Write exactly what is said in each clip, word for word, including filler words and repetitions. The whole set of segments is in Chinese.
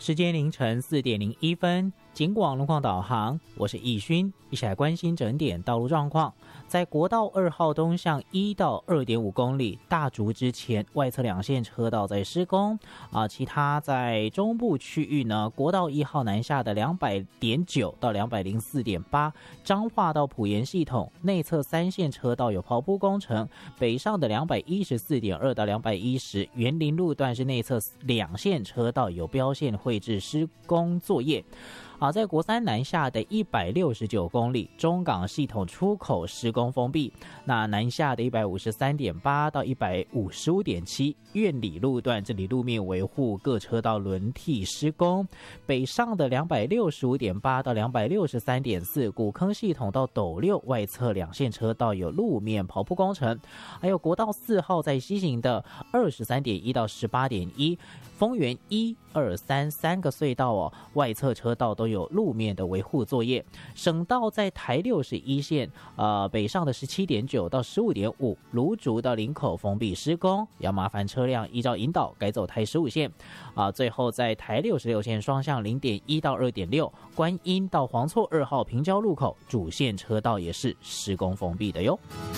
时间凌晨四点零一分，警广路况导航，我是易勋，一起来关心整点道路状况。在国道二号东向一到二点五公里大竹之前，外侧两线车道在施工啊。其他在中部区域呢，国道一号南下的两百点九到两百零四点八，彰化到埔盐系统内侧三线车道有刨铺工程，北上的两百一十四点二到两百一十，园林路段是内侧两线车道有标线绘制施工作业。好，在国三南下的一百六十九公里，中港系统出口施工封闭。那南下的一百五十三点八到一百五十五点七，苑里路段这里路面维护各车道轮替施工。北上的两百六十五点八到两百六十三点四，古坑系统到斗六外侧两线车道有路面刨铺工程。还有国道四号在西行的二十三点一到十八点一，丰原一二三三个隧道哦，外侧车道都有路面的维护作业。省道在台六十一线，呃，北上的十七点九到十五点五，芦竹到林口封闭施工，要麻烦车辆依照引导改走台十五线。啊、呃，最后在台六十六线双向零点一到二点六，观音到黄厝二号平交路口主线车道也是施工封闭的哟。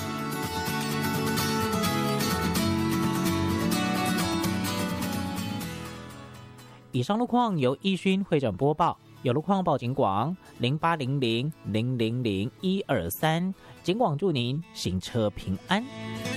以上路况由易勋会诊播报，有路况报警广零八零零零零零一二三，警广祝您行车平安。